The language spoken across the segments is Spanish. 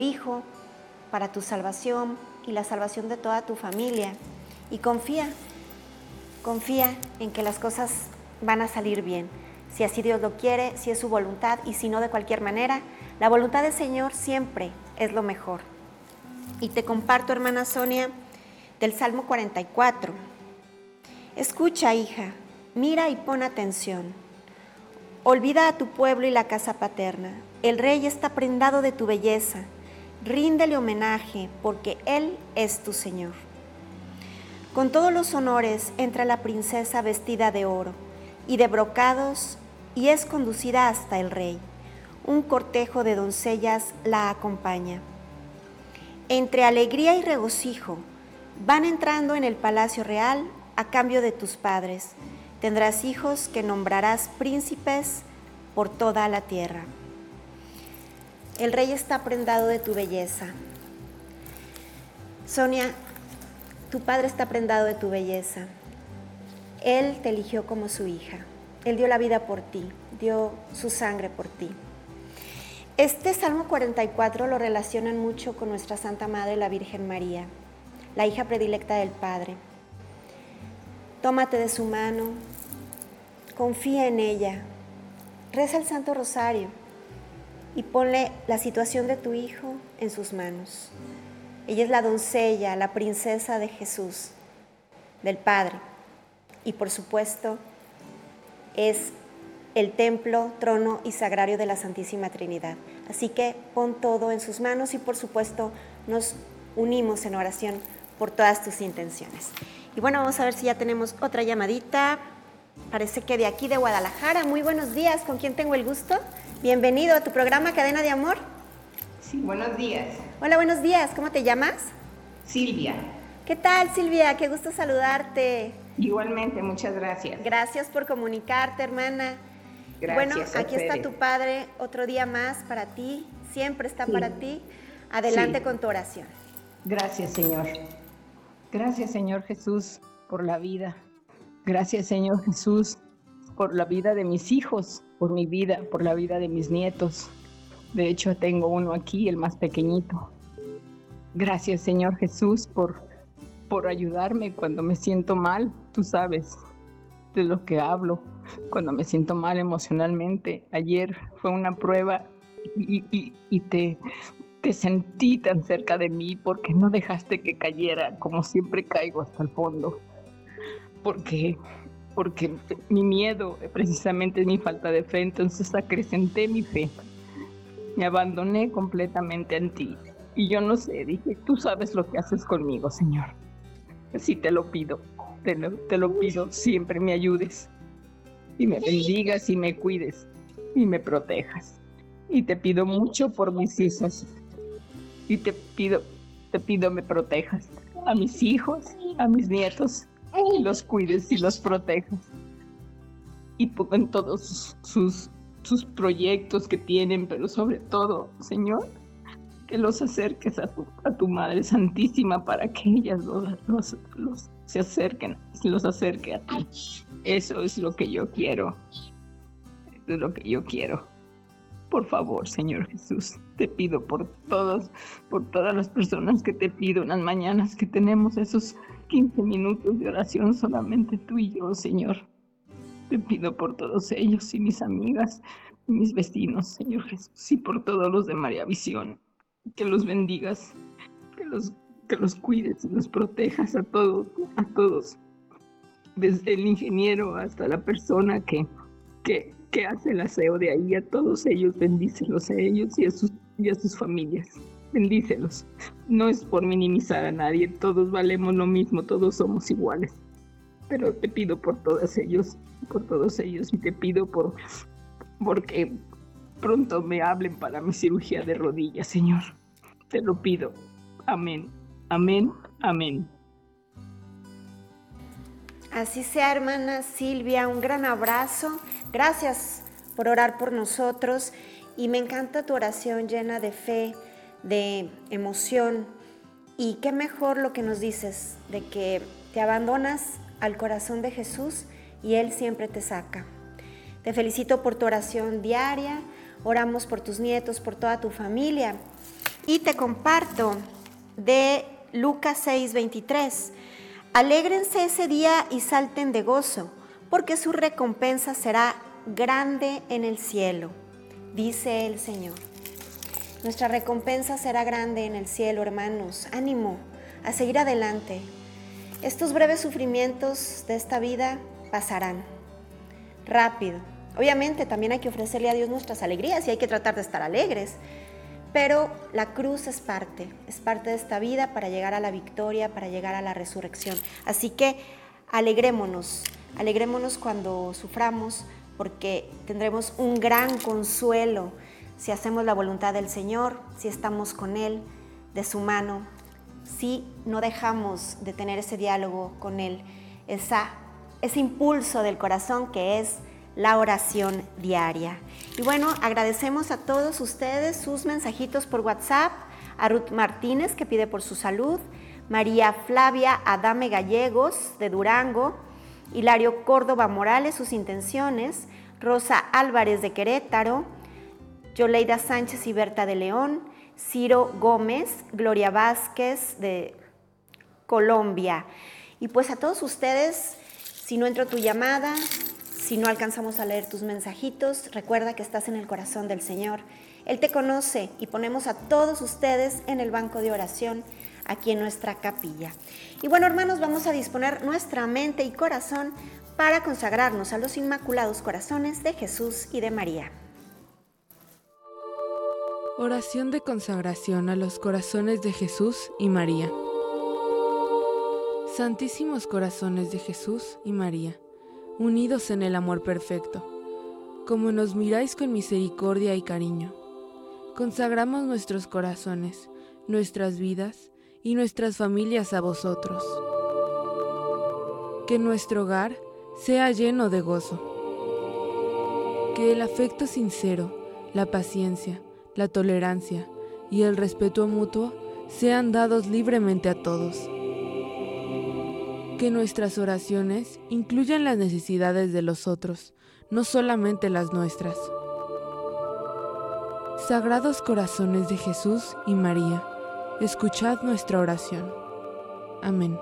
Hijo, para tu salvación y la salvación de toda tu familia. Y confía en que las cosas van a salir bien. Si así Dios lo quiere, si es su voluntad, y si no, de cualquier manera, la voluntad del Señor siempre es lo mejor. Y te comparto, hermana Sonia, del Salmo 44. Escucha, hija, mira y pon atención. Olvida a tu pueblo y la casa paterna. El rey está prendado de tu belleza. Ríndele homenaje, porque él es tu Señor. Con todos los honores entra la princesa vestida de oro y de brocados, y es conducida hasta el rey. Un cortejo de doncellas la acompaña. Entre alegría y regocijo, van entrando en el palacio real a cambio de tus padres. Tendrás hijos que nombrarás príncipes por toda la tierra. El rey está prendado de tu belleza. Sonia, tu padre está prendado de tu belleza. Él te eligió como su hija. Él dio la vida por ti, dio su sangre por ti. Este Salmo 44 lo relacionan mucho con nuestra Santa Madre, la Virgen María, la hija predilecta del Padre. Tómate de su mano, confía en ella, reza el Santo Rosario y ponle la situación de tu hijo en sus manos. Ella es la doncella, la princesa de Jesús, del Padre, y por supuesto es el templo, trono y sagrario de la Santísima Trinidad. Así que pon todo en sus manos y por supuesto nos unimos en oración por todas tus intenciones. Y bueno, vamos a ver si ya tenemos otra llamadita. Parece que de aquí de Guadalajara. Muy buenos días, ¿con quién tengo el gusto? Bienvenido a tu programa Cadena de Amor. Sí, buenos días. Hola, buenos días, ¿cómo te llamas? Silvia. ¿Qué tal, Silvia? Qué gusto saludarte. Igualmente, muchas gracias. Gracias por comunicarte, hermana. Gracias. Bueno, aquí está tu padre, otro día más para ti, siempre está para ti. Adelante con tu oración. Gracias, Señor. Gracias, Señor Jesús, por la vida. Gracias, Señor Jesús, por la vida de mis hijos, por mi vida, por la vida de mis nietos. De hecho, tengo uno aquí, el más pequeñito. Gracias, Señor Jesús, por ayudarme cuando me siento mal. Tú sabes de lo que hablo, cuando me siento mal emocionalmente. Ayer fue una prueba y te sentí tan cerca de mí porque no dejaste que cayera, como siempre caigo hasta el fondo. Porque mi miedo precisamente es mi falta de fe, entonces acrecenté mi fe. Me abandoné completamente en ti. Y yo no sé, dije, tú sabes lo que haces conmigo, Señor. Así te lo pido, te lo pido, siempre me ayudes. Y me bendigas y me cuides y me protejas. Y te pido mucho por mis hijos. Y te pido me protejas a mis hijos, a mis nietos, y los cuides y los protejas. Y pongan todos sus proyectos que tienen, pero sobre todo, Señor, que los acerques a tu Madre Santísima para que ellas se acerquen, los acerque a ti. Eso es lo que yo quiero. Eso es lo que yo quiero. Por favor, Señor Jesús, te pido por todas las personas que te pido en las mañanas que tenemos esos 15 minutos de oración solamente tú y yo, Señor. Te pido por todos ellos y mis amigas y mis vecinos, Señor Jesús, y por todos los de María Visión. Que los bendigas, que los cuides y los protejas a todos, desde el ingeniero hasta la persona que hace el aseo de ahí, a todos ellos, bendícelos a ellos y a sus familias, bendícelos. No es por minimizar a nadie, todos valemos lo mismo, todos somos iguales, pero te pido por todos ellos, y te pido porque pronto me hablen para mi cirugía de rodillas, Señor. Te lo pido. Amén, amén, amén. Así sea, hermana Silvia, un gran abrazo. Gracias por orar por nosotros y me encanta tu oración llena de fe, de emoción. Y qué mejor lo que nos dices, de que te abandonas al corazón de Jesús y Él siempre te saca. Te felicito por tu oración diaria, oramos por tus nietos, por toda tu familia. Y te comparto de Lucas 6:23. Alégrense ese día y salten de gozo, porque su recompensa será grande en el cielo, dice el Señor. Nuestra recompensa será grande en el cielo, hermanos. Ánimo a seguir adelante. Estos breves sufrimientos de esta vida pasarán rápido. Obviamente también hay que ofrecerle a Dios nuestras alegrías y hay que tratar de estar alegres, pero la cruz es parte de esta vida para llegar a la victoria, para llegar a la resurrección. Así que alegrémonos cuando suframos, porque tendremos un gran consuelo si hacemos la voluntad del Señor, si estamos con Él, de su mano, si no dejamos de tener ese diálogo con Él, ese impulso del corazón que es la oración diaria. Y bueno, agradecemos a todos ustedes sus mensajitos por WhatsApp, a Ruth Martínez, que pide por su salud, María Flavia Adame Gallegos, de Durango, Hilario Córdoba Morales, sus intenciones, Rosa Álvarez, de Querétaro, Yoleida Sánchez y Berta de León, Ciro Gómez, Gloria Vázquez, de Colombia. Y pues a todos ustedes, si no entró tu llamada, si no alcanzamos a leer tus mensajitos, recuerda que estás en el corazón del Señor. Él te conoce y ponemos a todos ustedes en el banco de oración aquí en nuestra capilla. Y bueno, hermanos, vamos a disponer nuestra mente y corazón para consagrarnos a los Inmaculados Corazones de Jesús y de María. Oración de consagración a los corazones de Jesús y María. Santísimos corazones de Jesús y María, unidos en el amor perfecto, como nos miráis con misericordia y cariño, consagramos nuestros corazones, nuestras vidas y nuestras familias a vosotros. Que nuestro hogar sea lleno de gozo. Que el afecto sincero, la paciencia, la tolerancia y el respeto mutuo sean dados libremente a todos. Que nuestras oraciones incluyan las necesidades de los otros, no solamente las nuestras. Sagrados corazones de Jesús y María, escuchad nuestra oración. Amén.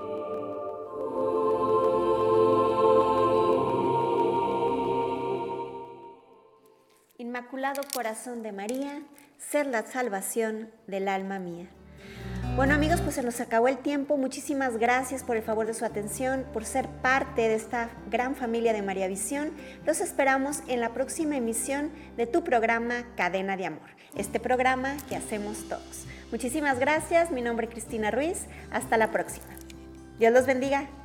Inmaculado Corazón de María, sed la salvación del alma mía. Bueno, amigos, pues se nos acabó el tiempo. Muchísimas gracias por el favor de su atención, por ser parte de esta gran familia de María Visión. Los esperamos en la próxima emisión de tu programa Cadena de Amor, este programa que hacemos todos. Muchísimas gracias. Mi nombre es Cristina Ruiz. Hasta la próxima. Dios los bendiga.